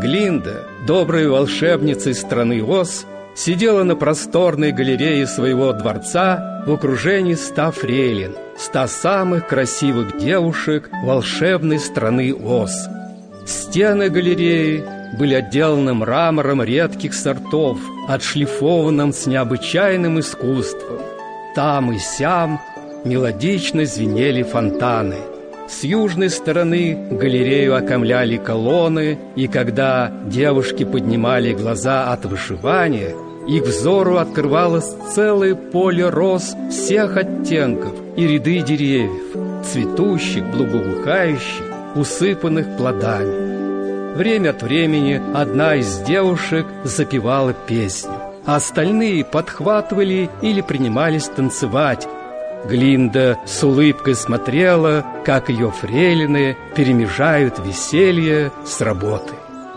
Глинда, добрая волшебница из страны Оз, сидела на просторной галерее своего дворца в окружении 100 фрейлин, 100 самых красивых девушек волшебной страны Оз. Стены галереи были отделаны мрамором редких сортов, отшлифованным с необычайным искусством. Там и сям мелодично звенели фонтаны. С южной стороны галерею окаймляли колонны, и когда девушки поднимали глаза от вышивания, их взору открывалось целое поле роз всех оттенков и ряды деревьев, цветущих, благоухающих, усыпанных плодами. Время от времени одна из девушек запевала песню, а остальные подхватывали или принимались танцевать. Глинда с улыбкой смотрела, как ее фрейлины перемежают веселье с работой.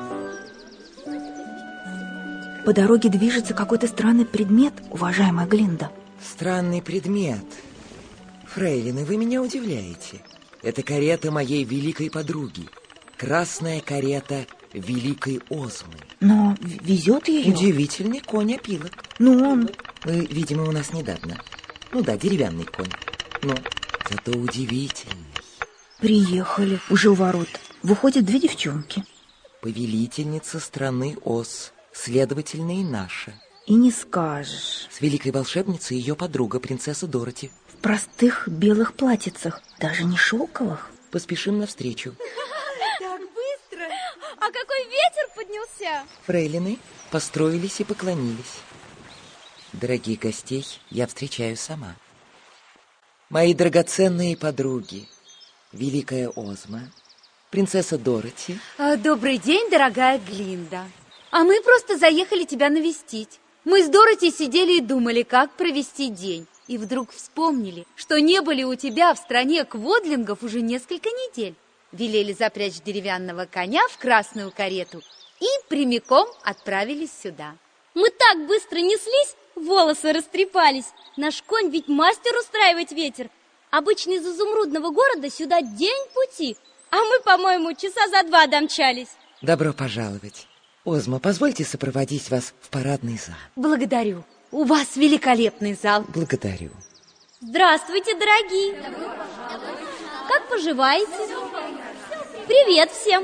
По дороге движется какой-то странный предмет, уважаемая Глинда. Странный предмет. Фрейлины, вы меня удивляете. Это карета моей великой подруги. Красная карета великой Озмы. Но везет ее? Удивительный конь-опилок. Ну, он... Вы, видимо, у нас недавно. Ну да, деревянный конь. Но зато удивительный. Приехали, уже у ворот. Выходят 2 девчонки. Повелительница страны Оз, следовательно, и наша. И не скажешь. С великой волшебницей ее подруга, принцесса Дороти. В простых белых платьицах, даже не шелковых. Поспешим навстречу. Так быстро! А какой ветер поднялся! Фрейлины построились и поклонились. Дорогих гостей я встречаю сама. Мои драгоценные подруги, великая Озма, принцесса Дороти. Добрый день, дорогая Глинда. А мы просто заехали тебя навестить. Мы с Дороти сидели и думали, как провести день. И вдруг вспомнили, что не были у тебя в стране кводлингов уже несколько недель. Велели запрячь деревянного коня в красную карету и прямиком отправились сюда. Мы так быстро неслись, волосы растрепались. Наш конь ведь мастер устраивать ветер. Обычно из изумрудного города сюда день пути, а мы, по-моему, часа за 2 домчались. Добро пожаловать. Озма, позвольте сопроводить вас в парадный зал. Благодарю. У вас великолепный зал. Благодарю. Здравствуйте, дорогие. Как поживаете? Привет всем.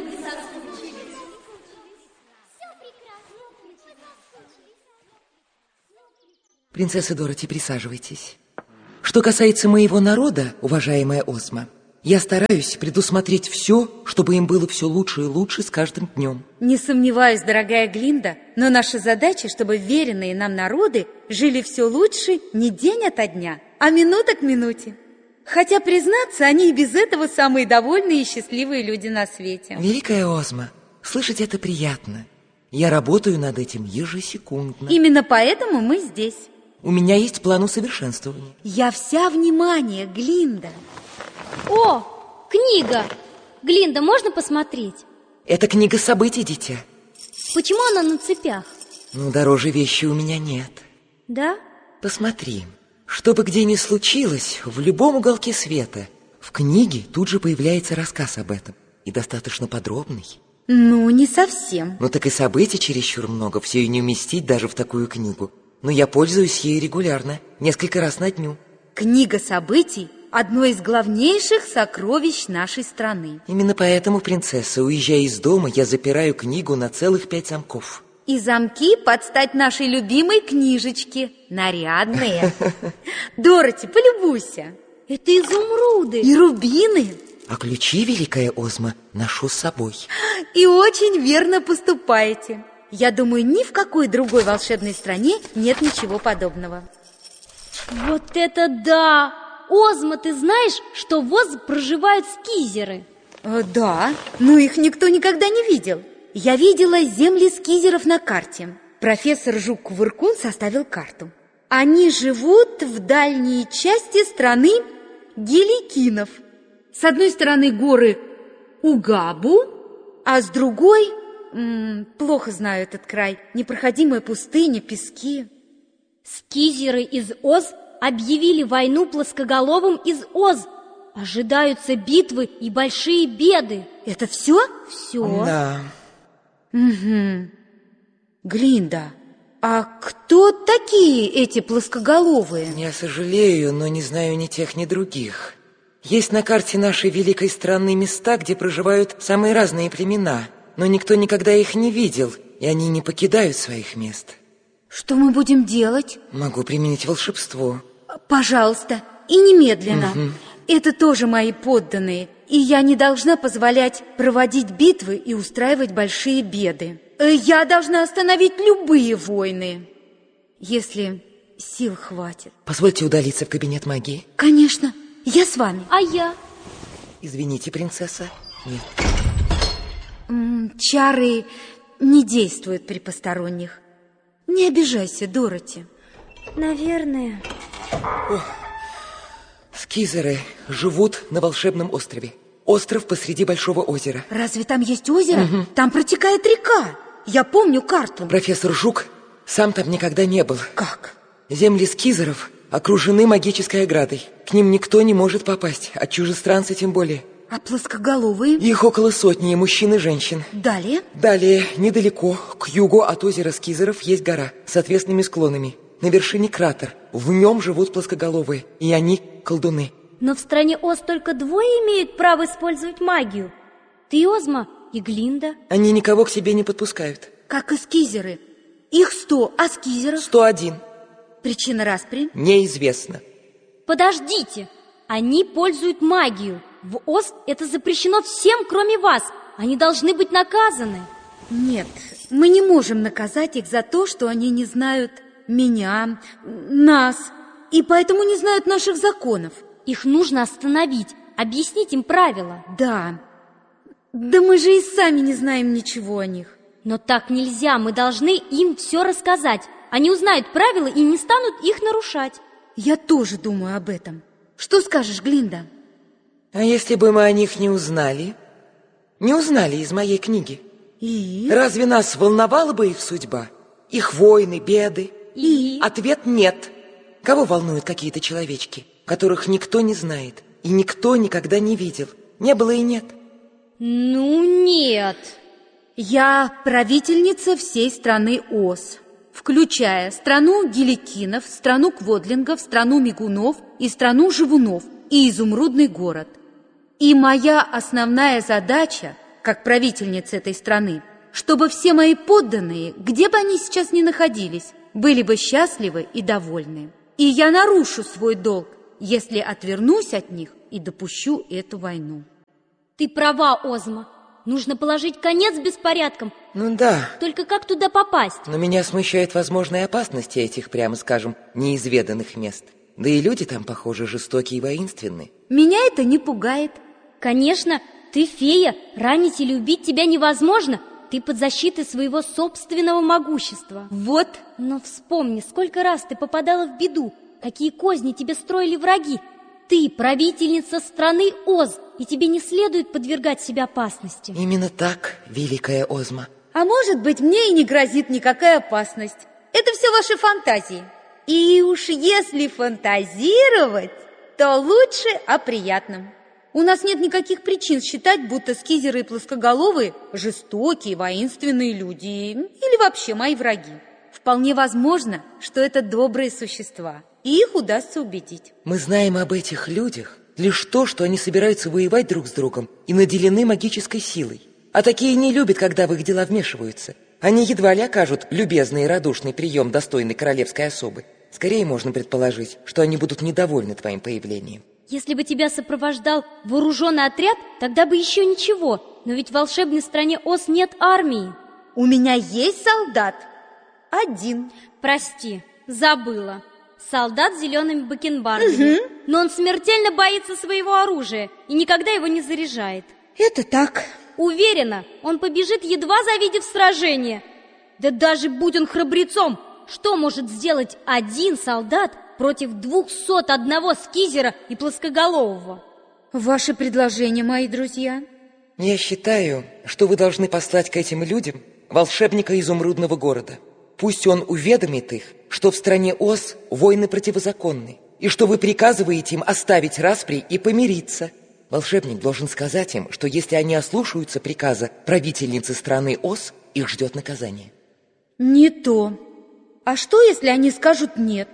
Принцесса Дороти, присаживайтесь. Что касается моего народа, уважаемая Озма, я стараюсь предусмотреть все, чтобы им было все лучше и лучше с каждым днем. Не сомневаюсь, дорогая Глинда, но наша задача, чтобы веренные нам народы жили все лучше не день ото дня, а минута к минуте. Хотя, признаться, они и без этого самые довольные и счастливые люди на свете. Великая Озма, слышать это приятно. Я работаю над этим ежесекундно. Именно поэтому мы здесь. У меня есть план усовершенствования. Я вся внимание, Глинда. О, книга! Глинда, можно посмотреть? Это книга событий, дитя. Почему она на цепях? Ну, дороже вещи у меня нет. Да? Посмотри, что бы где ни случилось, в любом уголке света, в книге тут же появляется рассказ об этом. И достаточно подробный. Ну, не совсем. Ну, так и событий чересчур много, все и не уместить даже в такую книгу. Но я пользуюсь ей регулярно, несколько раз на дню. Книга событий – одно из главнейших сокровищ нашей страны. Именно поэтому, принцесса, уезжая из дома, я запираю книгу на целых 5 замков. И замки под стать нашей любимой книжечке. Нарядные. Дороти, полюбуйся. Это изумруды. И рубины. А ключи, великая Озма, ношу с собой. И очень верно поступаете. Я думаю, ни в какой другой волшебной стране нет ничего подобного. Вот это да! Озма, ты знаешь, что в Оз проживают скизеры? Да, но их никто никогда не видел. Я видела земли скизеров на карте. Профессор Жук-Кувыркун составил карту. Они живут в дальней части страны геликинов. С одной стороны горы Угабу, а с другой... плохо знаю этот край. Непроходимая пустыня, пески. Скизеры из Оз объявили войну плоскоголовым из Оз. Ожидаются битвы и большие беды. Это все? Все. Да. Угу. Глинда, а кто такие эти плоскоголовые? Я сожалею, но не знаю ни тех, ни других. Есть на карте нашей великой страны места, где проживают самые разные племена, но никто никогда их не видел, и они не покидают своих мест. Что мы будем делать? Могу применить волшебство. Пожалуйста, и немедленно. Это тоже мои подданные, и я не должна позволять проводить битвы и устраивать большие беды. Я должна остановить любые войны, если сил хватит. Позвольте удалиться в кабинет магии. Конечно, я с вами. А я? Извините, принцесса. Нет. Чары не действуют при посторонних. Не обижайся, Дороти. Наверное. Скизеры живут на волшебном острове. Остров посреди большого озера. Разве там есть озеро? Там протекает река. Я помню карту. Профессор Жук сам там никогда не был. Как? Земли скизеров окружены магической оградой. К ним никто не может попасть, а чужестранцы тем более. А плоскоголовые? Их около сотни, мужчин и женщин. Далее? Далее, недалеко, к югу от озера Скизеров есть гора с отвесными склонами. На вершине кратер. В нем живут плоскоголовые, и они колдуны. Но в стране Оз только двое имеют право использовать магию. Ты, Озма, и Глинда. Они никого к себе не подпускают. Как и скизеры. Их 100, а скизеров? 101. Причина распри? Неизвестно. Подождите. Они пользуют магию. В Оз это запрещено всем, кроме вас. Они должны быть наказаны. Нет, мы не можем наказать их за то, что они не знают меня, нас, и поэтому не знают наших законов. Их нужно остановить, объяснить им правила. Да мы же и сами не знаем ничего о них. Но так нельзя, мы должны им все рассказать. Они узнают правила и не станут их нарушать. Я тоже думаю об этом. Что скажешь, Глинда? А если бы мы о них не узнали? Не узнали из моей книги? И? Разве нас волновала бы их судьба? Их войны, беды? И? Ответ нет. Кого волнуют какие-то человечки, которых никто не знает и никто никогда не видел? Не было и нет. Ну, нет. Я правительница всей страны Оз, включая страну геликинов, страну кводлингов, страну мигунов и страну живунов и изумрудный город. И моя основная задача, как правительница этой страны, чтобы все мои подданные, где бы они сейчас ни находились, были бы счастливы и довольны. И я нарушу свой долг, если отвернусь от них и допущу эту войну. Ты права, Озма. Нужно положить конец беспорядкам. Ну да. Только как туда попасть? Но меня смущают возможные опасности этих, прямо скажем, неизведанных мест. Да и люди там, похоже, жестокие и воинственные. Меня это не пугает. Конечно, ты фея. Ранить или убить тебя невозможно. Ты под защитой своего собственного могущества. Вот. Но вспомни, сколько раз ты попадала в беду, какие козни тебе строили враги. Ты правительница страны Оз, и тебе не следует подвергать себя опасности. Именно так, великая Озма. А может быть, мне и не грозит никакая опасность. Это все ваши фантазии. И уж если фантазировать, то лучше о приятном. У нас нет никаких причин считать, будто скизеры и плоскоголовые жестокие, воинственные люди или вообще мои враги. Вполне возможно, что это добрые существа, и их удастся убедить. Мы знаем об этих людях лишь то, что они собираются воевать друг с другом и наделены магической силой. А такие не любят, когда в их дела вмешиваются. Они едва ли окажут любезный и радушный прием достойной королевской особы. Скорее можно предположить, что они будут недовольны твоим появлением. Если бы тебя сопровождал вооруженный отряд, тогда бы еще ничего. Но ведь в волшебной стране Оз нет армии. У меня есть солдат. Один. Прости, забыла. Солдат с зелеными бакенбардами. Но он смертельно боится своего оружия и никогда его не заряжает. Это так. Уверена, он побежит, едва завидев сражение. Да даже будь он храбрецом, что может сделать один солдат против 201 скизера и плоскоголового? Ваше предложение, мои друзья? Я считаю, что вы должны послать к этим людям волшебника изумрудного города. Пусть он уведомит их, что в стране Оз войны противозаконны, и что вы приказываете им оставить распри и помириться. Волшебник должен сказать им, что если они ослушаются приказа правительницы страны Оз, их ждет наказание. Не то. А что, если они скажут «нет»?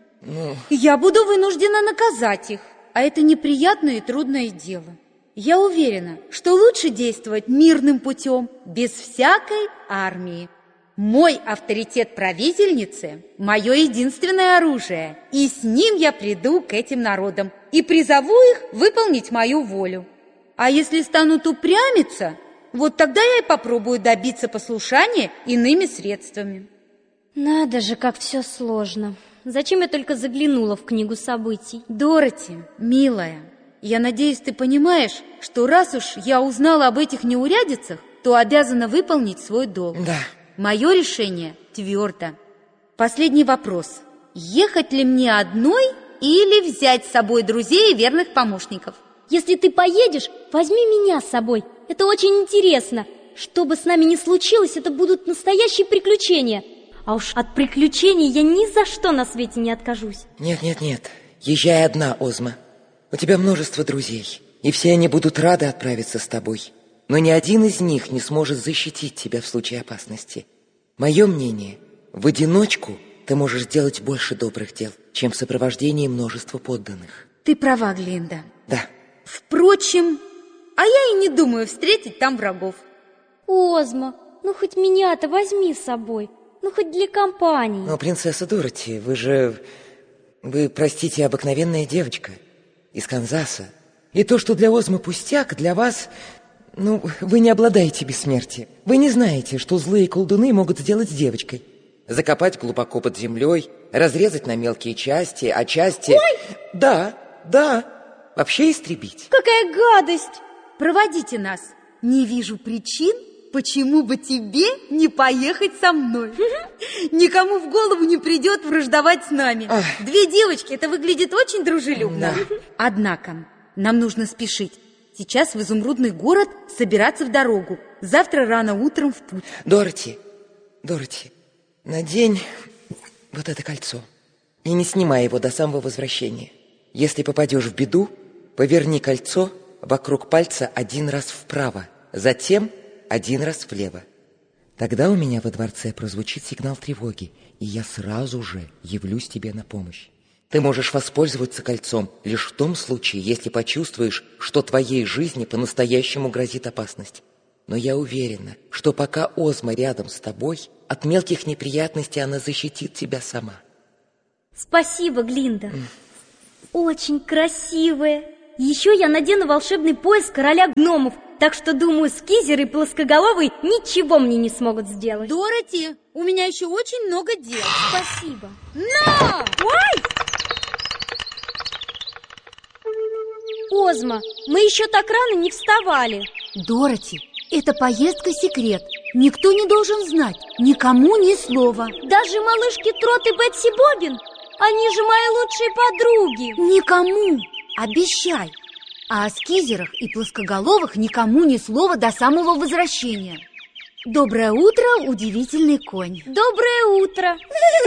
Я буду вынуждена наказать их. А это неприятное и трудное дело. Я уверена, что лучше действовать мирным путем, без всякой армии. Мой авторитет правительницы – мое единственное оружие, и с ним я приду к этим народам и призову их выполнить мою волю. А если станут упрямиться, вот тогда я и попробую добиться послушания иными средствами. Надо же, как все сложно. Зачем я только заглянула в книгу событий? Дороти, милая, я надеюсь, ты понимаешь, что раз уж я узнала об этих неурядицах, то обязана выполнить свой долг. Да. Мое решение твердо. Последний вопрос. Ехать ли мне одной или взять с собой друзей и верных помощников? Если ты поедешь, возьми меня с собой. Это очень интересно. Что бы с нами ни случилось, это будут настоящие приключения. А уж от приключений я ни за что на свете не откажусь. Нет, езжай одна, Озма. У тебя множество друзей, и все они будут рады отправиться с тобой. Но ни один из них не сможет защитить тебя в случае опасности. Мое мнение, в одиночку ты можешь сделать больше добрых дел, чем в сопровождении множества подданных. Ты права, Глинда. Да. Впрочем, а я и не думаю встретить там врагов. Озма, ну хоть меня-то возьми с собой. Ну хоть для компании. Но, принцесса Дороти, вы, простите, обыкновенная девочка из Канзаса. И то, что для Озмы пустяк, для вас... вы не обладаете бессмертием. Вы не знаете, что злые колдуны могут сделать с девочкой. Закопать глубоко под землей, разрезать на мелкие части, а части... Ой! Да. Вообще истребить. Какая гадость! Проводите нас. Не вижу причин, почему бы тебе не поехать со мной. Никому в голову не придет враждовать с нами. Две девочки, это выглядит очень дружелюбно. Да. Однако, нам нужно спешить. Сейчас в Изумрудный город собираться в дорогу. Завтра рано утром в путь. Дороти, надень вот это кольцо и не снимай его до самого возвращения. Если попадешь в беду, поверни кольцо вокруг пальца 1 раз вправо, затем 1 раз влево. Тогда у меня во дворце прозвучит сигнал тревоги, и я сразу же явлюсь тебе на помощь. Ты можешь воспользоваться кольцом лишь в том случае, если почувствуешь, что твоей жизни по-настоящему грозит опасность. Но я уверена, что пока Озма рядом с тобой, от мелких неприятностей она защитит тебя сама. Спасибо, Глинда. Очень красивая. Еще я надену волшебный пояс короля гномов, так что, думаю, Скизер и Плоскоголовый ничего мне не смогут сделать. Дороти, у меня еще очень много дел. Спасибо. Но! Ой! Озма, мы еще так рано не вставали. Дороти, эта поездка секрет. Никто не должен знать, никому ни слова. Даже малышки Трот и Бетси Бобин? Они же мои лучшие подруги. Никому, обещай. А о Скизерах и Плоскоголовых никому ни слова до самого возвращения. Доброе утро, удивительный конь. Доброе утро.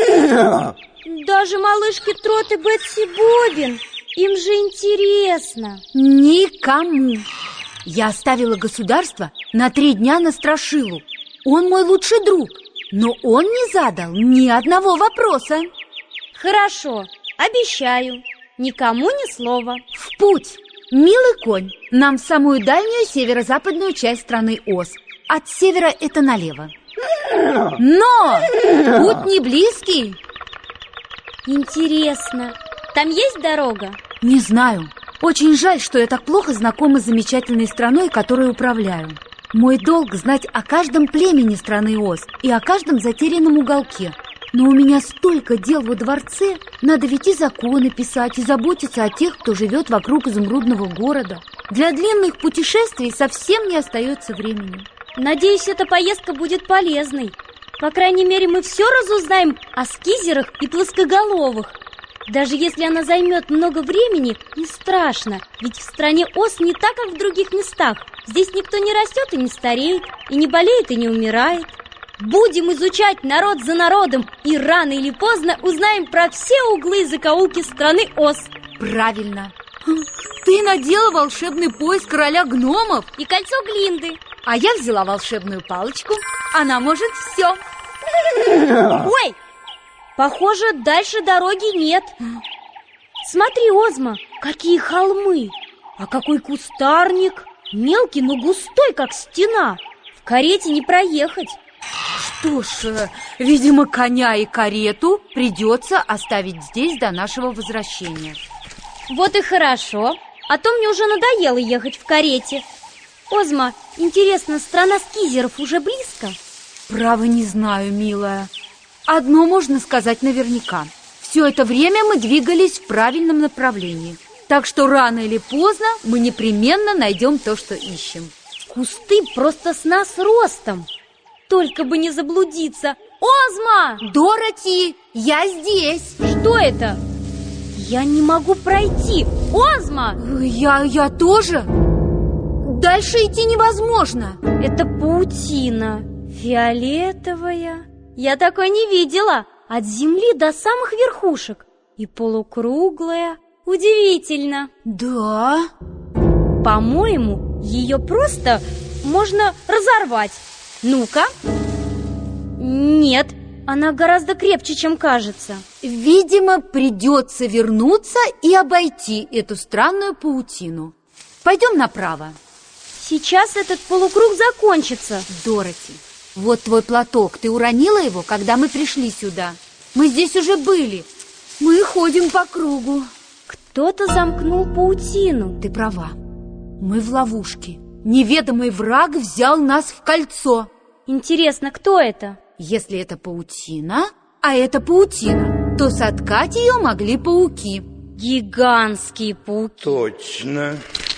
Даже малышки Трот и Бетси Бобин. Им же интересно. Никому. Я оставила государство на 3 дня на Страшилу. Он мой лучший друг, но он не задал ни одного вопроса. Хорошо, обещаю. Никому ни слова. В путь, милый конь. Нам в самую дальнюю северо-западную часть страны Оз. От севера это налево. Но путь не близкий. Интересно, там есть дорога? Не знаю. Очень жаль, что я так плохо знакома с замечательной страной, которой управляю. Мой долг знать о каждом племени страны Оз и о каждом затерянном уголке. Но у меня столько дел во дворце. Надо ведь и законы писать, и заботиться о тех, кто живет вокруг Изумрудного города. Для длинных путешествий совсем не остается времени. Надеюсь, эта поездка будет полезной. По крайней мере, мы все разузнаем о Скизерах и Плоскоголовых. Даже если она займет много времени, не страшно. Ведь в стране Оз не так, как в других местах. Здесь никто не растет и не стареет, и не болеет и не умирает. Будем изучать народ за народом, и рано или поздно узнаем про все углы и закоулки страны Оз. Правильно. Ты надела волшебный пояс короля гномов и кольцо Глинды. А я взяла волшебную палочку. она может все. Ой, похоже, дальше дороги нет. Смотри, Озма, какие холмы, а какой кустарник. Мелкий, но густой, как стена. В карете не проехать. Что ж, видимо, коня и карету придется оставить здесь до нашего возвращения. Вот и хорошо, а то мне уже надоело ехать в карете. Озма, интересно, страна скизеров уже близко? Право не знаю, милая. Одно можно сказать наверняка. Все это время мы двигались в правильном направлении. Так что рано или поздно мы непременно найдем то, что ищем. Кусты просто с нас ростом. Только бы не заблудиться. Озма! Дороти, я здесь. Что это? Я не могу пройти. Озма! Я тоже. Дальше идти невозможно. Это паутина. Фиолетовая. Я такой не видела. От земли до самых верхушек. И полукруглая. Удивительно. Да? По-моему, ее просто можно разорвать. Ну-ка. Нет, она гораздо крепче, чем кажется. Видимо, придется вернуться и обойти эту странную паутину. Пойдем направо. Сейчас этот полукруг закончится. Дороти, вот твой платок. Ты уронила его, когда мы пришли сюда. Мы здесь уже были. Мы ходим по кругу. Кто-то замкнул паутину. Ты права. Мы в ловушке. Неведомый враг взял нас в кольцо. Интересно, кто это? Если это паутина, а это паутина, то соткать ее могли пауки. Гигантские пауки. Точно.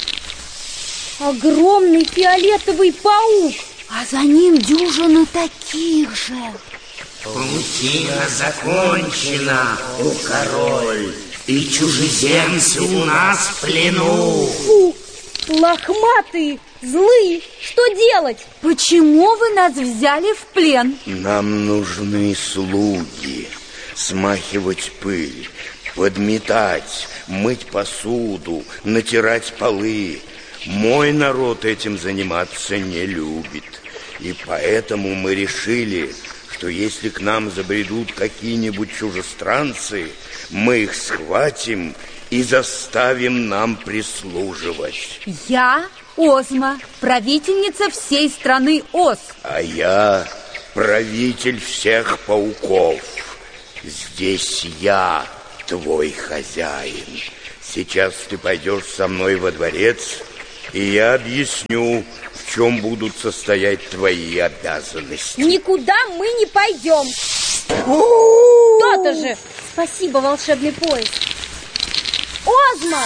Огромный фиолетовый паук. А за ним дюжина таких же. Паутина закончена, о король, и чужеземцы у нас в плену. Фу, лохматые, злые, что делать? Почему вы нас взяли в плен? Нам нужны слуги. Смахивать пыль, подметать, мыть посуду, натирать полы. Мой народ этим заниматься не любит. И поэтому мы решили, что если к нам забредут какие-нибудь чужестранцы, мы их схватим и заставим нам прислуживать. Я Озма, правительница всей страны Оз. А я правитель всех пауков. Здесь я твой хозяин. Сейчас ты пойдешь со мной во дворец, и я объясню, в чем будут состоять твои обязанности. Никуда мы не пойдем. То-то же. Спасибо, волшебный пояс. Озма!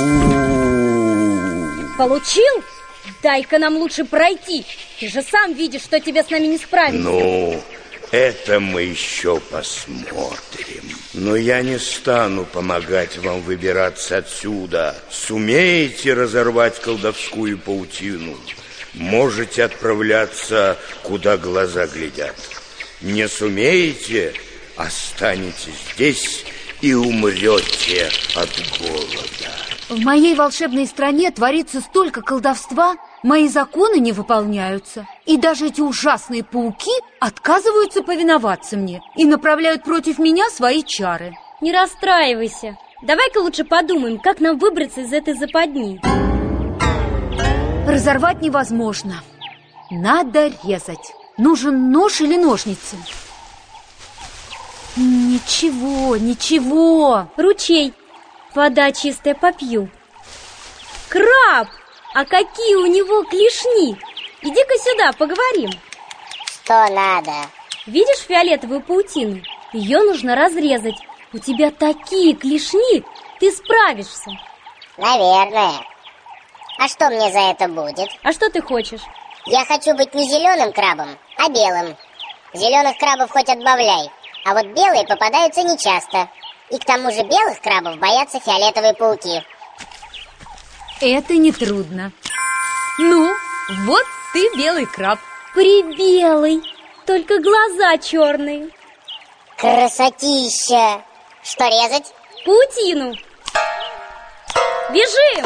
Получил? Дай-ка нам лучше пройти. Ты же сам видишь, что тебе с нами не справиться. Ну, это мы еще посмотрим. Но я не стану помогать вам выбираться отсюда. Сумеете разорвать колдовскую паутину, можете отправляться, куда глаза глядят. Не сумеете, останетесь здесь и умрете от голода. В моей волшебной стране творится столько колдовства, мои законы не выполняются. И даже эти ужасные пауки отказываются повиноваться мне и направляют против меня свои чары. Не расстраивайся. Давай-ка лучше подумаем, как нам выбраться из этой западни. Разорвать невозможно. Надо резать. Нужен нож или ножницы? Ничего, ничего. Ручей. Вода чистая, попью. Краб! А какие у него клешни? Иди-ка сюда, поговорим. Что надо? Видишь фиолетовую паутину? Ее нужно разрезать. У тебя такие клешни, ты справишься. Наверное. А что мне за это будет? А что ты хочешь? Я хочу быть не зеленым крабом, а белым. Зеленых крабов хоть отбавляй, а вот белые попадаются нечасто. И к тому же белых крабов боятся фиолетовые пауки. Это нетрудно. Ну, вот ты белый краб. Прибелый, только глаза черные. Красотища! Что резать? Паутину. Бежим!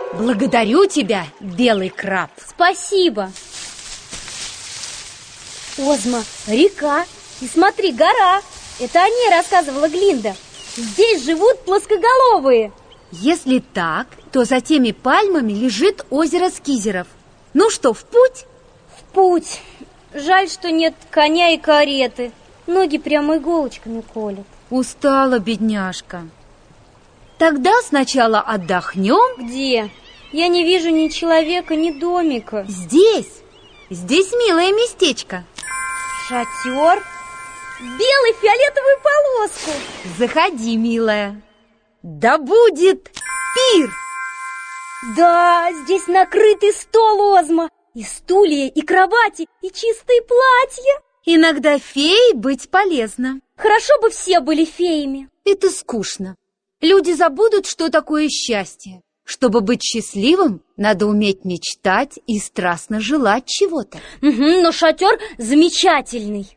Благодарю тебя, белый краб. Спасибо. Озма, река. И смотри, гора. Это о ней рассказывала Глинда. Здесь живут плоскоголовые. Если так, то за теми пальмами лежит озеро Скизеров. Ну что, в путь? В путь. Жаль, что нет коня и кареты. Ноги прямо иголочками колят. Устала, бедняжка. Тогда сначала отдохнем. Где? Я не вижу ни человека, ни домика. Здесь. Здесь милое местечко. Шатер. Белый в фиолетовую полоску. Заходи, милая. Да будет пир. Да, здесь накрытый стол, Озма. И стулья, и кровати, и чистые платья. Иногда феей быть полезно. Хорошо бы все были феями. Это скучно. Люди забудут, что такое счастье. Чтобы быть счастливым, надо уметь мечтать и страстно желать чего-то. Угу, но шатер замечательный.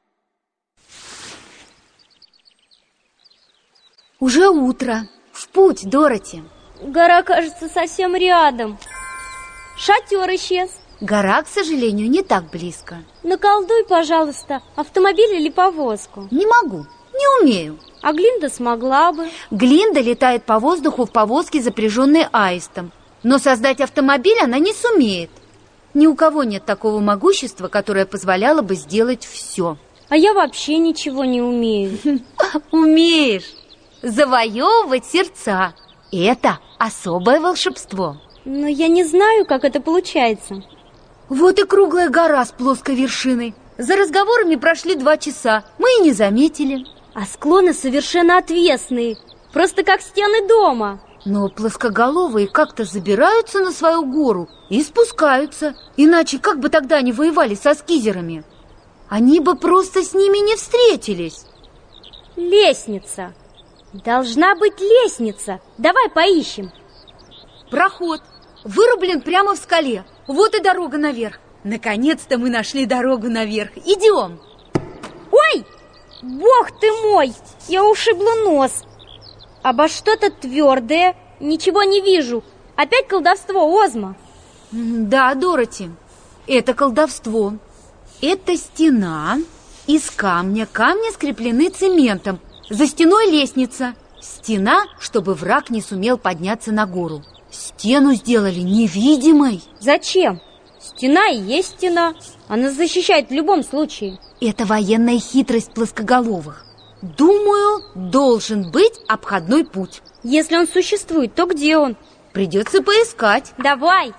Уже утро. В путь, Дороти. Гора, кажется, совсем рядом. Шатер исчез. Гора, к сожалению, не так близко. Наколдуй, пожалуйста, автомобиль или повозку. Не могу, не умею. А Глинда смогла бы. Глинда летает по воздуху в повозке, запряженной аистом. Но создать автомобиль она не сумеет. Ни у кого нет такого могущества, которое позволяло бы сделать все. А я вообще ничего не умею. Умеешь. Завоевывать сердца. Это особое волшебство. Но я не знаю, как это получается. Вот и круглая гора с плоской вершиной. За разговорами прошли 2 часа. Мы и не заметили. А склоны совершенно отвесные. Просто как стены дома. Но плоскоголовые как-то забираются на свою гору и спускаются. Иначе как бы тогда они воевали со скизерами? Они бы просто с ними не встретились. Лестница. Должна быть лестница. Давай поищем. Проход вырублен прямо в скале. Вот и дорога наверх. Наконец-то мы нашли дорогу наверх. Идем. Ой, бог ты мой, я ушибла нос. Обо что-то твердое, ничего не вижу. Опять колдовство, Озма. Да, Дороти, это колдовство. Это стена из камня. Камни скреплены цементом. За стеной лестница. Стена, чтобы враг не сумел подняться на гору. Стену сделали невидимой. Зачем? Стена и есть стена. Она защищает в любом случае. Это военная хитрость плоскоголовых. Думаю, должен быть обходной путь. Если он существует, то где он? Придется поискать. Давай.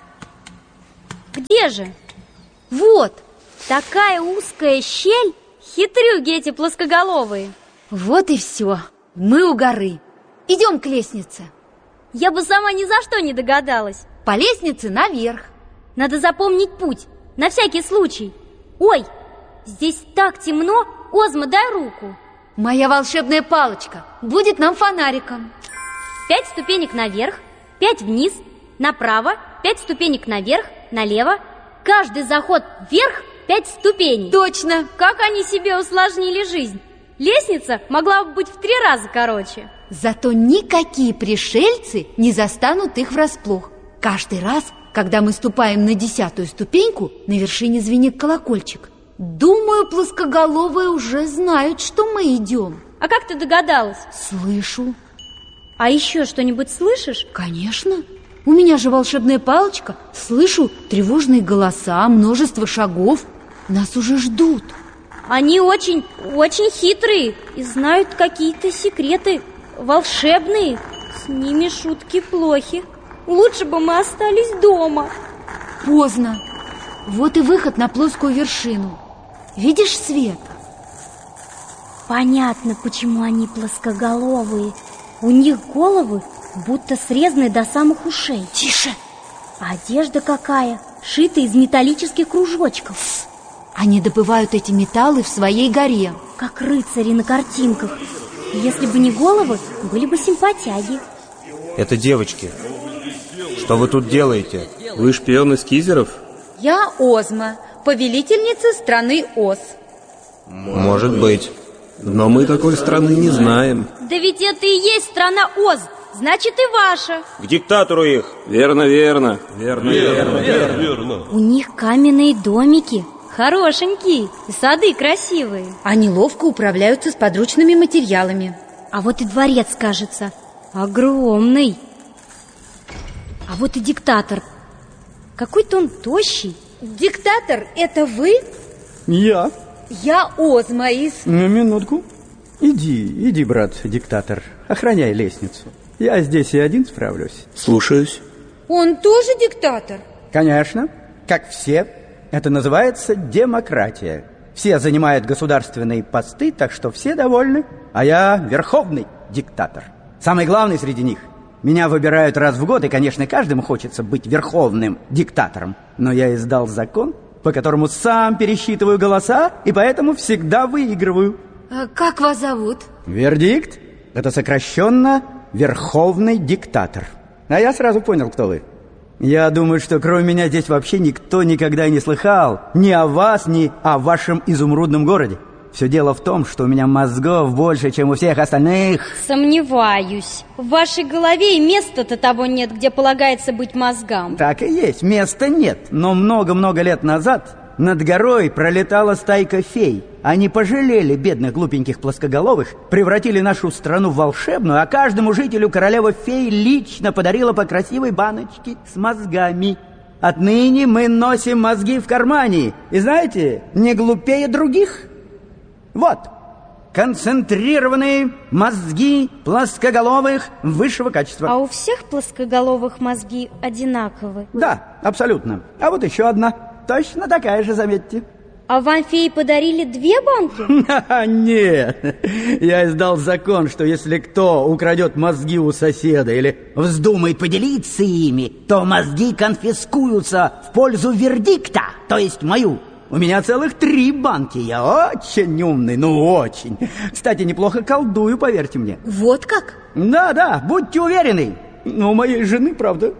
Где же? Вот. Такая узкая щель. Хитрюги эти плоскоголовые. Вот и все. Мы у горы. Идем к лестнице. Я бы сама ни за что не догадалась. По лестнице наверх. Надо запомнить путь, на всякий случай. Ой, здесь так темно. Озма, дай руку. Моя волшебная палочка будет нам фонариком. 5 ступенек наверх, 5 вниз, направо, 5 ступенек наверх, налево. Каждый заход вверх 5 ступеней. Точно. Как они себе усложнили жизнь. Лестница могла бы быть в 3 раза короче. Зато никакие пришельцы не застанут их врасплох. Каждый раз, когда мы ступаем на 10-ю ступеньку, на вершине звенит колокольчик. Думаю, плоскоголовые уже знают, что мы идем. А как ты догадалась? Слышу. А еще что-нибудь слышишь? Конечно. У меня же волшебная палочка. Слышу тревожные голоса, множество шагов. Нас уже ждут. Они очень хитрые и знают какие-то секреты волшебные. С ними шутки плохи. Лучше бы мы остались дома. Поздно. Вот и выход на плоскую вершину. Видишь свет? Понятно, почему они плоскоголовые. У них головы будто срезаны до самых ушей. Тише! А одежда какая? Шита из металлических кружочков. Они добывают эти металлы в своей горе. Как рыцари на картинках. Если бы не головы, были бы симпатяги. Это девочки. Что вы тут делаете? Вы шпионы скизеров? Я Озма, повелительница страны Оз. Может быть. Но мы такой страны не знаем. Да ведь это и есть страна Оз. Значит, и ваша. К диктатору их. Верно. У них каменные домики. хорошенький, и сады красивые. Они ловко управляются с подручными материалами. А вот и дворец, кажется, огромный. А вот и диктатор. Какой-то он тощий. Диктатор, это вы? Я. Я Озма из... На минутку. Иди, брат, диктатор, охраняй лестницу. Я здесь и один справлюсь. Слушаюсь. Он тоже диктатор? Конечно, как все. Это называется демократия. Все занимают государственные посты, так что все довольны. А я верховный диктатор. Самый главный среди них. Меня выбирают раз в год, и, конечно, каждому хочется быть верховным диктатором. Но я издал закон, по которому сам пересчитываю голоса, и поэтому всегда выигрываю. А как вас зовут? Вердикт – это сокращенно верховный диктатор. А я сразу понял, кто вы. Я думаю, что кроме меня здесь вообще никто никогда не слыхал ни о вас, ни о вашем изумрудном городе. Все дело в том, что у меня мозгов больше, чем у всех остальных. Сомневаюсь. В вашей голове и места-то того нет, где полагается быть мозгам. Так и есть, места нет. Но много-много лет назад над горой пролетала стайка фей. Они пожалели бедных глупеньких плоскоголовых, превратили нашу страну в волшебную, а каждому жителю королева фей лично подарила по красивой баночке с мозгами. Отныне мы носим мозги в кармане. И знаете, не глупее других. Вот, концентрированные мозги плоскоголовых высшего качества. А у всех плоскоголовых мозги одинаковы? Да, абсолютно. А вот еще одна, точно такая же, заметьте. А вам феи подарили 2 банки? Нет, я издал закон, что если кто украдет мозги у соседа или вздумает поделиться ими, то мозги конфискуются в пользу вердикта, то есть мою. У меня целых 3 банки, я очень умный, ну очень. Кстати, неплохо колдую, поверьте мне. Вот как? Да, будьте уверены. Но у моей жены, правда,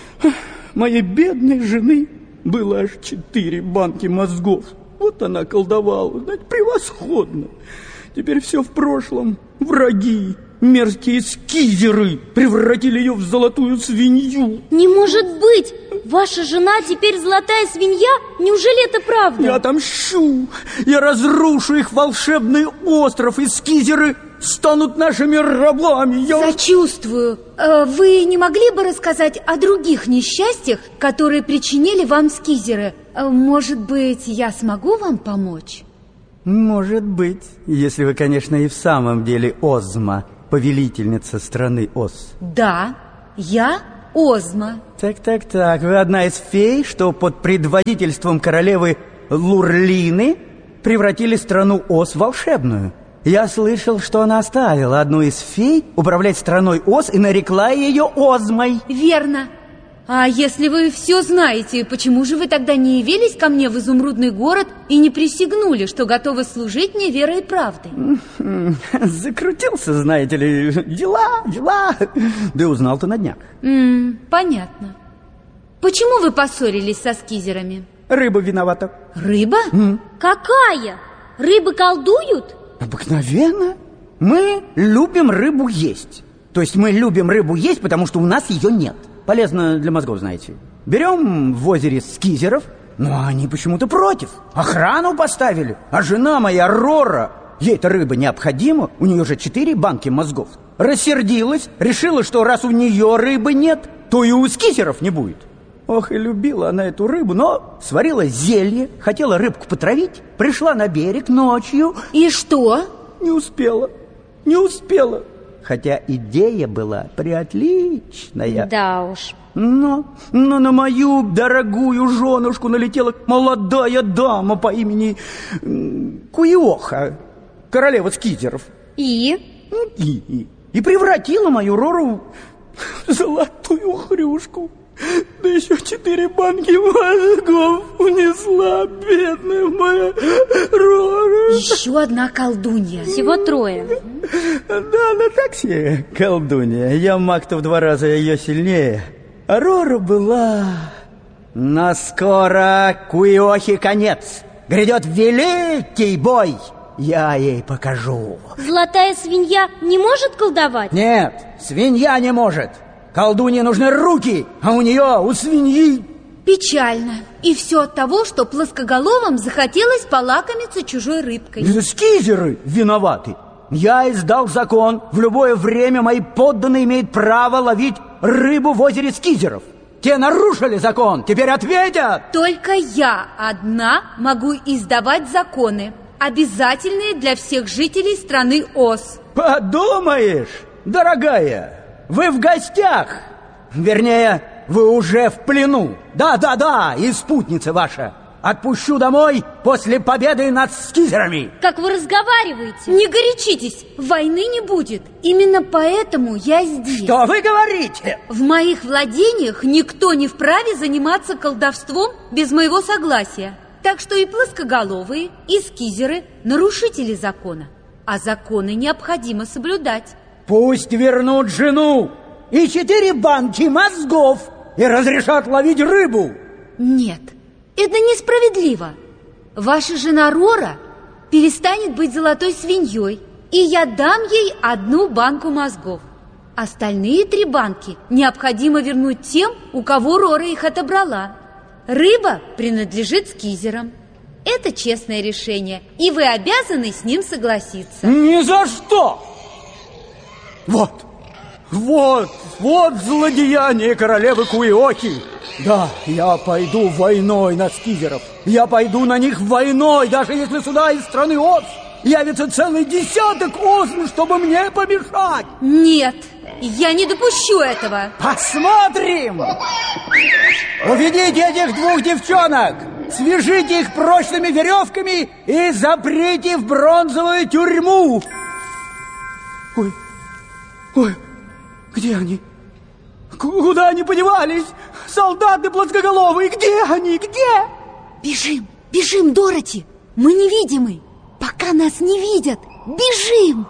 моей бедной жены было аж 4 банки мозгов. Вот она колдовала, знаете, превосходно. Теперь все в прошлом. Враги, мерзкие скизеры превратили ее в золотую свинью. Не может быть! Ваша жена теперь золотая свинья? Неужели это правда? Я отомщу! Я разрушу их волшебный остров, и скизеры станут нашими рабами. Сочувствую. Вы не могли бы рассказать о других несчастьях, которые причинили вам скизеры? Может быть, я смогу вам помочь? Может быть, если вы, конечно, и в самом деле Озма, повелительница страны Оз. Да, я Озма. Так, вы одна из фей, что под предводительством королевы Лурлины превратили страну Оз в волшебную. Я слышал, что она оставила одну из фей управлять страной Оз и нарекла ее Озмой. Верно. А если вы все знаете, почему же вы тогда не явились ко мне в изумрудный город и не присягнули, что готовы служить мне верой и правдой? Закрутился, знаете ли, дела. Да и узнал-то на днях. Понятно. Почему вы поссорились со скизерами? Рыба виновата. Рыба? Какая? Рыбы колдуют? Обыкновенно. Мы любим рыбу есть. То есть мы любим рыбу есть, потому что у нас ее нет. Полезно для мозгов, знаете. Берем в озере скизеров, но они почему-то против. Охрану поставили. А жена моя Рора, ей-то рыба необходима, у нее же 4 банки мозгов. Рассердилась, решила, что раз у нее рыбы нет, то и у скизеров не будет. Ох, и любила она эту рыбу, но сварила зелье, хотела рыбку потравить, пришла на берег ночью. И что? Не успела. Хотя идея была приотличная. Да уж. Но на мою дорогую женушку налетела молодая дама по имени Куиоха, королева скизеров. И превратила мою Рору в золотую хрюшку. Да еще 4 банки мозгов унесла бедная моя Рора. Еще одна колдунья. Всего 3. Да, так себе колдунья. Я маг-то в 2 раза ее сильнее. А Рора была... Но скоро Куиохе конец. Грядет великий бой. Я ей покажу. Золотая свинья не может колдовать? Нет, свинья не может. Колдунье нужны руки, а у нее, у свиньи, Печально. И все от того, что плоскоголовым захотелось полакомиться чужой рыбкой. Это скизеры виноваты. Я издал закон. В любое время мои подданные имеют право ловить рыбу в озере Скизеров. Те нарушили закон, теперь ответят. Только я одна могу издавать законы, обязательные для всех жителей страны Оз. Подумаешь, дорогая, вы в гостях. Вернее, вы уже в плену. Да, и спутница ваша. Отпущу домой после победы над Скизерами. Как вы разговариваете? Не горячитесь, войны не будет. Именно поэтому я здесь. Что вы говорите? В моих владениях никто не вправе заниматься колдовством без моего согласия. Так что и плоскоголовые, и скизеры – нарушители закона. А законы необходимо соблюдать. Пусть вернут жену и 4 банки мозгов и разрешат ловить рыбу. Нет. Это несправедливо. Ваша жена Рора перестанет быть золотой свиньей, и я дам ей 1 банку мозгов. Остальные 3 банки необходимо вернуть тем, у кого Рора их отобрала. Рыба принадлежит скизерам. Это честное решение, и вы обязаны с ним согласиться. Ни за что! Вот злодеяние королевы Куиохи. Да, я пойду войной на скизеров. Я пойду на них войной, даже если сюда из страны Оз явится целый десяток озм, чтобы мне помешать. Нет, я не допущу этого. Посмотрим! Уведите этих 2 девчонок, свяжите их прочными веревками и заприте в бронзовую тюрьму. Ой, где они? Куда они подевались? Солдаты плоскоголовые, где они? Где? Бежим, Дороти. Мы невидимы. Пока нас не видят, бежим.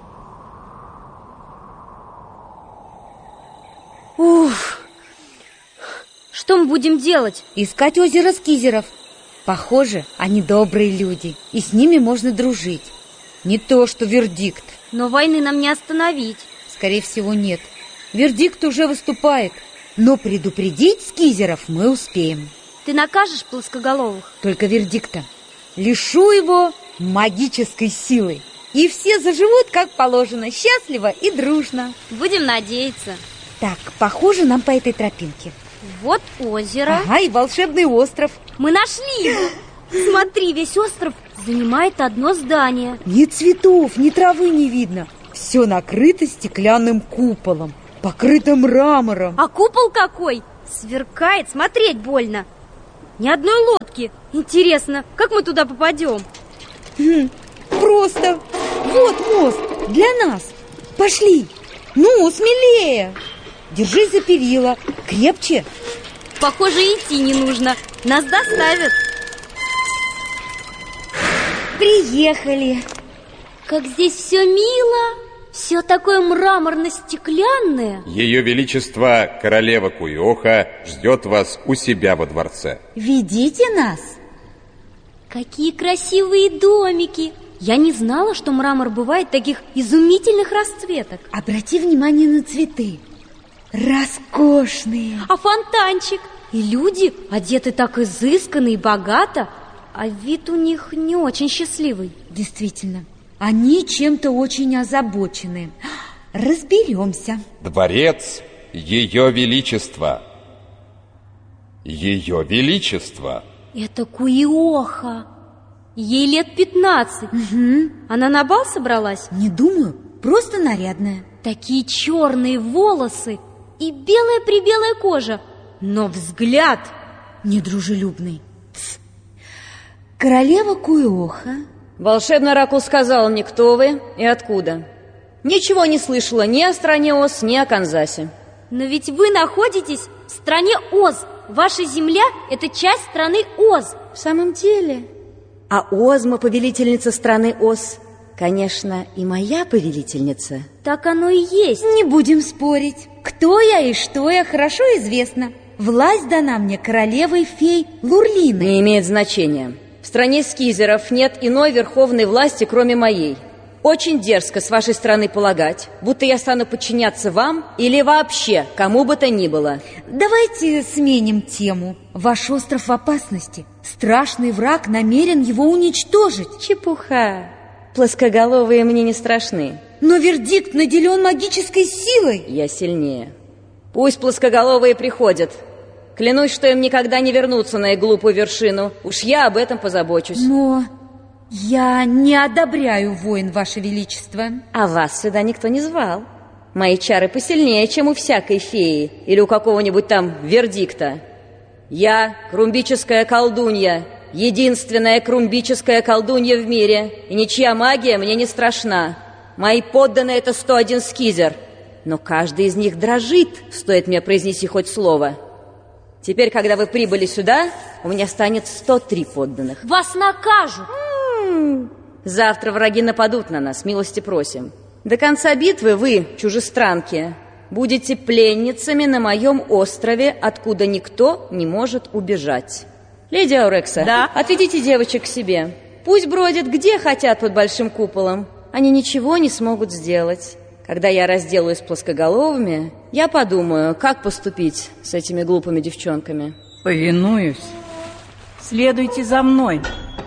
Уф. Что мы будем делать? Искать озеро Скизеров. Похоже, они добрые люди, и с ними можно дружить. Не то, что вердикт. Но войны нам не остановить. Скорее всего, нет. Вердикт уже выступает. Но предупредить скизеров мы успеем. Ты накажешь плоскоголовых? Только вердикта. Лишу его магической силы. И все заживут, как положено, счастливо и дружно. Будем надеяться. Так, похоже, нам по этой тропинке. Вот озеро. Ага, и волшебный остров. Мы нашли его. Смотри, весь остров занимает одно здание. Ни цветов, ни травы не видно. Все накрыто стеклянным куполом, покрыто мрамором. А купол какой? Сверкает, смотреть больно. Ни одной лодки. Интересно, как мы туда попадем? Просто. Вот мост для нас. Пошли. Ну, смелее. Держись за перила. Крепче. Похоже, идти не нужно. Нас доставят. Приехали. Как здесь все мило. Все такое мраморно-стеклянное. Ее Величество, королева Куиоха, ждет вас у себя во дворце. Ведите нас. Какие красивые домики. Я не знала, что мрамор бывает таких изумительных расцветок. Обрати внимание на цветы. Роскошные. А фонтанчик? И люди одеты так изысканно и богато, а вид у них не очень счастливый. Действительно. Они чем-то очень озабочены. Разберемся. Дворец Ее Величества. Ее Величество. Это Куиоха. Ей лет 15. Угу. Она на бал собралась? Не думаю, просто нарядная. Такие черные волосы и белая-прибелая кожа. Но взгляд недружелюбный. Королева Куиоха. Волшебный оракул сказал мне, кто вы и откуда. Ничего не слышала ни о стране Оз, ни о Канзасе. Но ведь вы находитесь в стране Оз. Ваша земля – это часть страны Оз. В самом деле? А Озма, повелительница страны Оз, конечно, и моя повелительница. Так оно и есть. Не будем спорить. Кто я и что я, хорошо известно. Власть дана мне королевой фей Лурлины. Не имеет значения. В стране скизеров нет иной верховной власти, кроме моей. Очень дерзко с вашей стороны полагать, будто я стану подчиняться вам или вообще кому бы то ни было. Давайте сменим тему. Ваш остров в опасности. Страшный враг намерен его уничтожить. Чепуха. Плоскоголовые мне не страшны. Но вердикт наделен магической силой. Я сильнее. Пусть плоскоголовые приходят. Клянусь, что им никогда не вернуться на их глупую вершину. Уж я об этом позабочусь. Но я не одобряю войн, Ваше Величество. А вас сюда никто не звал. Мои чары посильнее, чем у всякой феи или у какого-нибудь там вердикта. Я крумбическая колдунья, единственная крумбическая колдунья в мире, и ничья магия мне не страшна. Мои подданные — это 101 скизер, но каждый из них дрожит, стоит мне произнести хоть слово. Теперь, когда вы прибыли сюда, у меня станет 103 подданных. Вас накажут. Завтра враги нападут на нас, милости просим. До конца битвы вы, чужестранки, будете пленницами на моем острове, откуда никто не может убежать. Леди Аурекса, да? Отведите девочек к себе. Пусть бродят где хотят под большим куполом. Они ничего не смогут сделать. Когда я разделаюсь с плоскоголовыми, я подумаю, как поступить с этими глупыми девчонками. Повинуюсь. Следуйте за мной.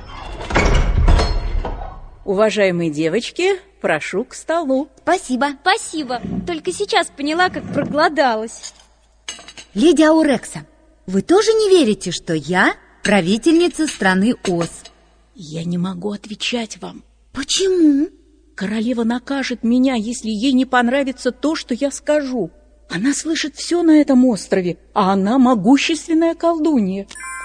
Уважаемые девочки, прошу к столу. Спасибо. Спасибо. Только сейчас поняла, как проголодалась. Леди Аурекса, вы тоже не верите, что я правительница страны Оз? Я не могу отвечать вам. Почему? Королева накажет меня, если ей не понравится то, что я скажу. Она слышит все на этом острове, а она могущественная колдунья.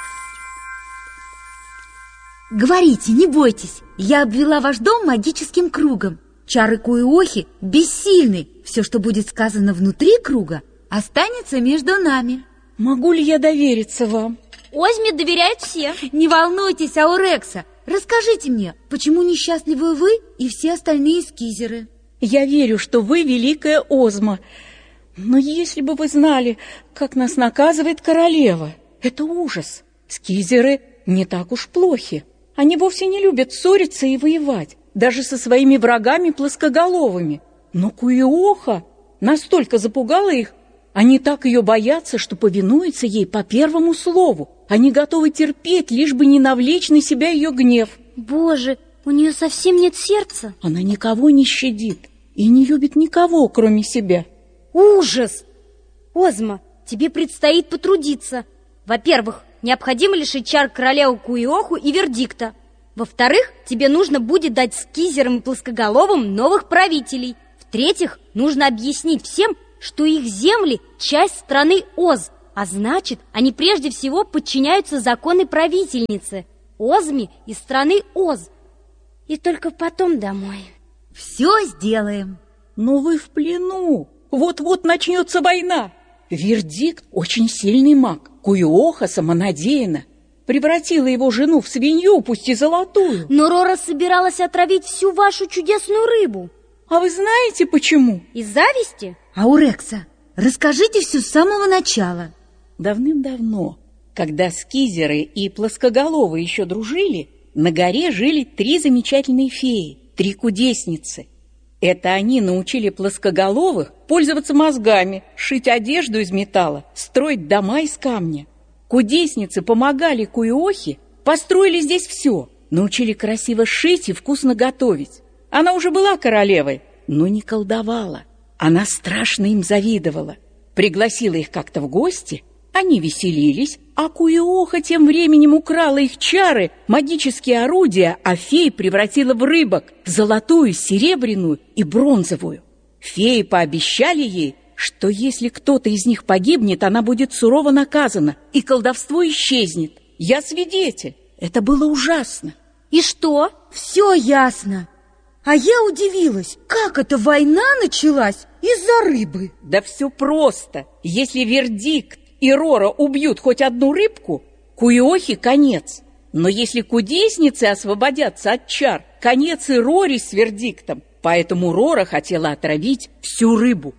Говорите, не бойтесь. Я обвела ваш дом магическим кругом. Чары Куиохи бессильны. Все, что будет сказано внутри круга, останется между нами. Могу ли я довериться вам? Озме доверяют все. Не волнуйтесь, Аурекса. Расскажите мне, почему несчастливы вы и все остальные скизеры? Я верю, что вы великая Озма. Но если бы вы знали, как нас наказывает королева, это ужас. Скизеры не так уж плохи. Они вовсе не любят ссориться и воевать, даже со своими врагами плоскоголовыми. Но Куиоха настолько запугала их, они так ее боятся, что повинуются ей по первому слову. Они готовы терпеть, лишь бы не навлечь на себя ее гнев. Боже, у нее совсем нет сердца. Она никого не щадит и не любит никого, кроме себя. Ужас! Озма, тебе предстоит потрудиться. Во-первых, необходимо лишить чар королеву Куиоху и вердикта. Во-вторых, тебе нужно будет дать скизерам и плоскоголовым новых правителей. В-третьих, нужно объяснить всем, что их земли – часть страны Оз, а значит, они прежде всего подчиняются законной правительницы Озме из страны Оз. И только потом домой. Все сделаем. Но вы в плену. Вот-вот начнется война. Вердикт очень сильный маг. Куиоха самонадеянна. Превратила его жену в свинью, пусть и золотую. Но Рора собиралась отравить всю вашу чудесную рыбу. А вы знаете почему? Из зависти? Аурекса, расскажите все с самого начала. Давным-давно, когда скизеры и плоскоголовые еще дружили, на горе жили 3 замечательные феи, 3 кудесницы. Это они научили плоскоголовых пользоваться мозгами, шить одежду из металла, строить дома из камня. Кудесницы помогали Куиохе, построили здесь все, научили красиво шить и вкусно готовить. Она уже была королевой, но не колдовала. Она страшно им завидовала. Пригласила их как-то в гости, они веселились, а Куиоха тем временем украла их чары, магические орудия, а фей превратила в рыбок, золотую, серебряную и бронзовую. Феи пообещали ей, что если кто-то из них погибнет, она будет сурово наказана, и колдовство исчезнет. Я свидетель. Это было ужасно. И что? Все ясно. А я удивилась, как эта война началась из-за рыбы. Да все просто. Если вердикт и Рора убьют хоть одну рыбку, Куиохе конец. Но если кудесницы освободятся от чар, конец и Роре с вердиктом. Поэтому Рора хотела отравить всю рыбу.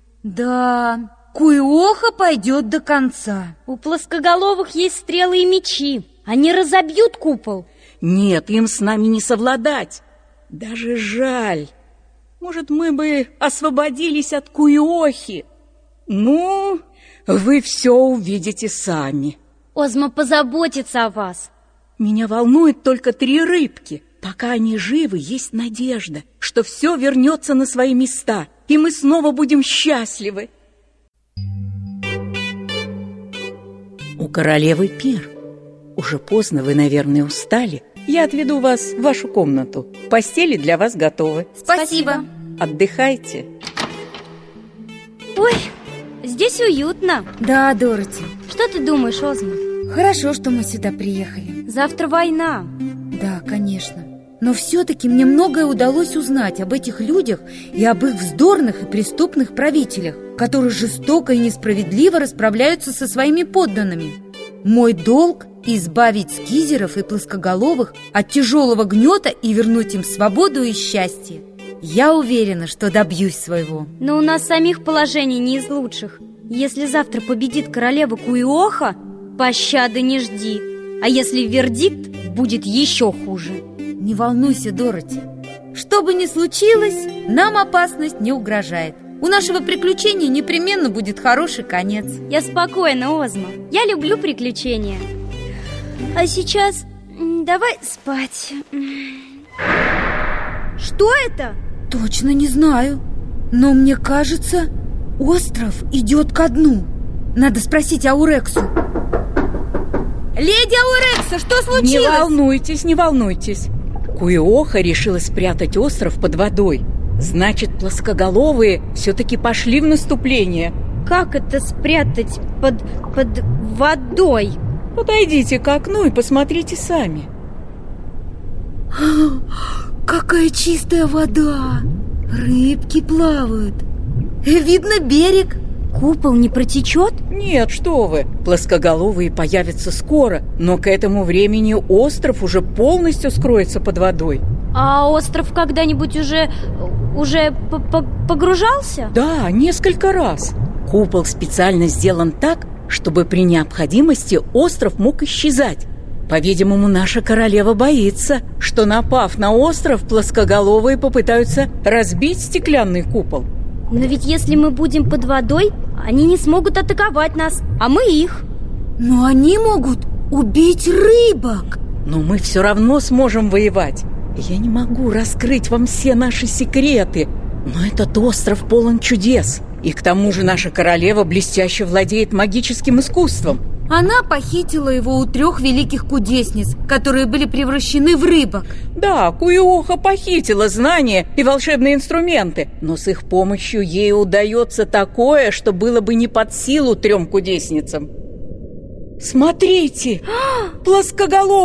Да, Куиоха пойдет до конца. У плоскоголовых есть стрелы и мечи. Они разобьют купол. Нет, им с нами не совладать. Даже жаль. Может, мы бы освободились от Куиохи. Ну, вы все увидите сами. Озма позаботится о вас. Меня волнует только 3 рыбки. Пока они живы, есть надежда, что все вернется на свои места, и мы снова будем счастливы. У королевы пир. Уже поздно, вы, наверное, устали. Я отведу вас в вашу комнату. Постели для вас готовы. Спасибо. Отдыхайте. Ой, здесь уютно. Да, Дороти. Что ты думаешь, Озма? Хорошо, что мы сюда приехали. Завтра война. Да, конечно. Но все-таки мне многое удалось узнать об этих людях и об их вздорных и преступных правителях, которые жестоко и несправедливо расправляются со своими подданными. Мой долг – избавить скизеров и плоскоголовых от тяжелого гнета и вернуть им свободу и счастье. Я уверена, что добьюсь своего. Но у нас самих положение не из лучших. Если завтра победит королева Куиоха, пощады не жди. А если вердикт, будет еще хуже. Не волнуйся, Дороти. Что бы ни случилось, нам опасность не угрожает. У нашего приключения непременно будет хороший конец. Я спокойна, Озма. Я люблю приключения. А сейчас давай спать. Что это? Точно не знаю. Но мне кажется, остров идет ко дну. Надо спросить Аурексу. Леди Аурекса, что случилось? Не волнуйтесь, не волнуйтесь. Куиоха решила спрятать остров под водой. Значит, плоскоголовые все-таки пошли в наступление. Как это спрятать под водой? Подойдите к окну и посмотрите сами. Какая чистая вода! Рыбки плавают. Видно берег. Купол не протечет? Нет, что вы. Плоскоголовые появятся скоро, но к этому времени остров уже полностью скроется под водой. А остров когда-нибудь уже погружался? Да, несколько раз. Купол специально сделан так, чтобы при необходимости остров мог исчезать. По-видимому, наша королева боится, что, напав на остров, плоскоголовые попытаются разбить стеклянный купол. Но ведь если мы будем под водой, они не смогут атаковать нас, а мы их. Но они могут убить рыбок. Но мы все равно сможем воевать. Я не могу раскрыть вам все наши секреты, но этот остров полон чудес. И к тому же наша королева блестяще владеет магическим искусством. Она похитила его у 3 великих кудесниц, которые были превращены в рыбок. Да, Куиоха похитила знания и волшебные инструменты, но с их помощью ей удается такое, что было бы не под силу 3 кудесницам. Смотрите, плоскоголовые!